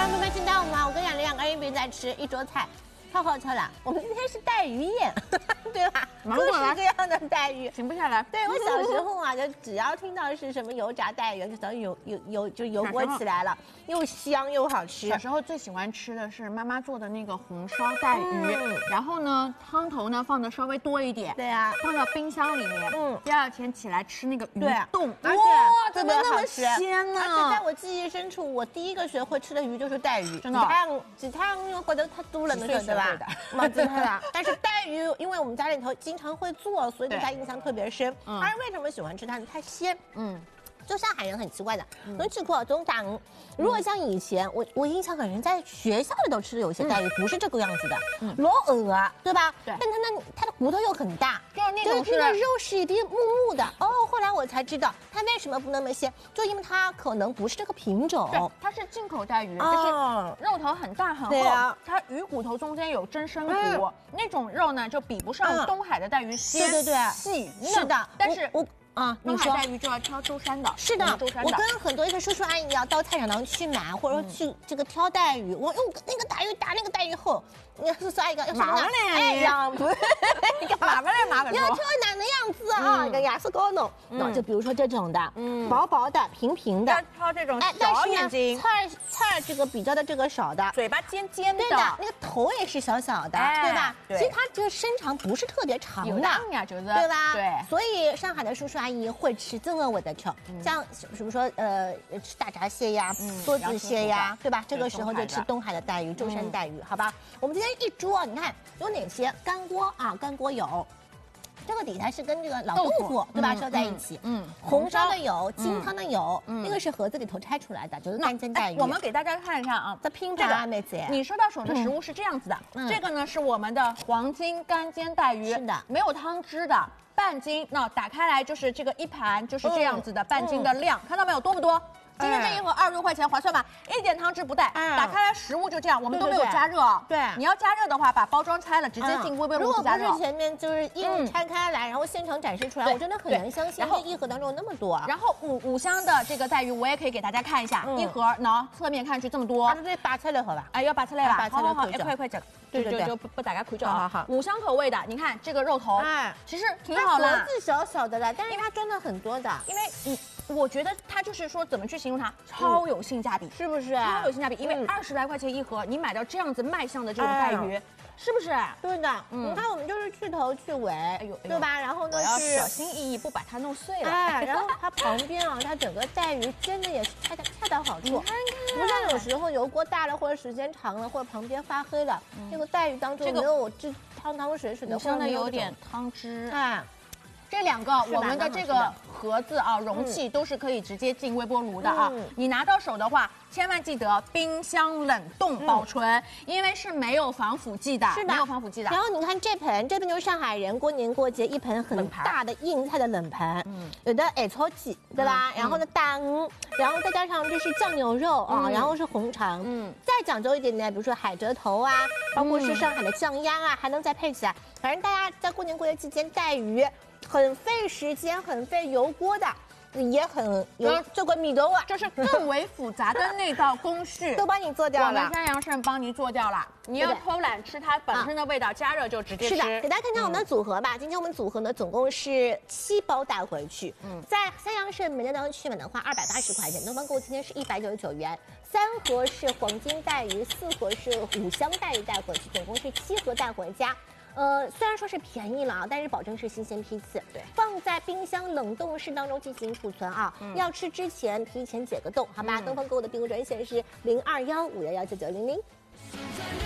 朋友们听到吗？我跟雅玲两个人一边在吃一桌菜，太好吃了。我们今天是带鱼宴，对吧？各式各样的带鱼， 停不下来。 对我小时候啊，就只要听到是什么油炸带鱼，就早就油锅起来了，又香又好吃。 小时候最喜欢吃的是妈妈做的那个红烧带鱼，然后呢汤头呢放的稍微多一点， 对啊， 放到冰箱里面，第二天起来吃那个鱼冻， 而且怎么那么鲜呢？ 而且在我记忆深处，我第一个学会吃的鱼就是带鱼， 真的。 其他因为觉得太多了，那个对吧？蛮厉害的。但是带鱼，因为我们家里头经常会做，所以对它印象特别深。而为什么喜欢吃它呢？它鲜。就上海人很奇怪的，能吃过中大鱼。如果像以前，我印象很深，在学校里头吃的有些带鱼不是这个样子的，老鹅啊，对吧？对。但它的骨头又很大， 就是那种那个肉是一滴木木的。哦，后来我才知道它为什么不那么鲜，就因为它可能不是这个品种。 对，它是进口带鱼，就是肉头很大很厚，它鱼骨头中间有真身骨，那种肉呢就比不上东海的带鱼鲜，细嫩。 是的， 但是你说带鱼就要挑舟山的， 是的，我跟很多一些叔叔阿姨要到菜场上去买，或者说去这个挑带鱼，我用那个带鱼打那个带鱼后，你叔叔阿姨要什么呢？哎呀，不是， 你干嘛呢？ 要挑哪的样子啊？个牙齿高弄，那就比如说这种的，薄薄的、平平的， 要挑这种小眼睛， 刺这个比较的这个少的， 嘴巴尖尖的， 对的，那个头也是小小的，对吧？其实它这个身长不是特别长的，对吧？对，所以上海的叔叔阿姨会吃，真的我的吃，像什么说吃大闸蟹呀、梭子蟹呀，对吧？这个时候就吃东海的带鱼、舟山带鱼，好吧？我们今天一桌，你看有哪些干锅啊？干锅有。这个底下是跟这个老豆腐对吧烧在一起，红烧的有，清汤的有，那个是盒子里头拆出来的，就是干煎带鱼。 我们给大家看一看啊， 这拼盘啊，妹子， 你收到手的食物是这样子的，这个呢是我们的黄金干煎带鱼， 是的， 没有汤汁的，半斤。那打开来就是这个一盘就是这样子的半斤的量，看到没有？多不多？今天这一盒20块钱，划算吧？一点汤汁不带，打开来食物就这样，我们都没有加热哦。 对， 你要加热的话，把包装拆了，直接进微波炉加热。 如果不是前面就是硬拆开来，然后现场展示出来，我真的很难相信这一盒当中有那么多。 然后五香的这个带鱼，我也可以给大家看一下，一盒呢侧面看去这么多。 这拔出来好吧？ 哎，要拔出来吧？ 拔出来好， 一块整。 对， 就不打开口角啊。 好， 五香口味的，你看这个肉头，其实挺好的。 盒子小小的了，但是它装的很多的。 因为我觉得它就是说怎么去形容它，超有性价比， 是不是？ 超有性价比，因为20来块钱一盒，你买到这样子卖相的这种带鱼。是不是？ 对的，你看我们就是去头去尾，对吧？然后呢是小心翼翼不把它弄碎了。 然后它旁边啊，它整个带鱼煎的也是恰到好处。不像有时候油锅大了或者时间长了，或者旁边发黑了，这个带鱼当中没有这汤水的， 真的有点汤汁。这两个我们的这个盒子啊，容器都是可以直接进微波炉的啊。你拿到手的话，千万记得冰箱冷冻保存，因为是没有防腐剂的，没有防腐剂的。 然后你看这盆就是上海人过年过节一盆很大的硬菜的冷盘，有的炒鸡，对吧？然后呢大鱼，然后再加上就是酱牛肉啊，然后是红肠，再讲究一点点，比如说海蜇头啊，包括是上海的酱鸭啊，还能再配起来。反正大家在过年过节期间带鱼。很费时间、很费油锅的，也很有这个米豆啊， 就是更为复杂的那道工序都帮你做掉了。 我们山阳盛帮你做掉了。你要偷懒吃它本身的味道，加热就直接吃。 是的，给大家看看我们的组合吧。今天我们组合呢，总共是7包带回去。在三阳盛每天当中去买的话，280块钱，东方购物今天是199元。3盒是黄金带鱼，4盒是五香带鱼带回去，总共是7盒带回家。虽然说是便宜了啊，但是保证是新鲜批次，对，放在冰箱冷冻室当中进行储存啊。要吃之前提前解个冻，好吧？东方购物的订购专线是0215119900。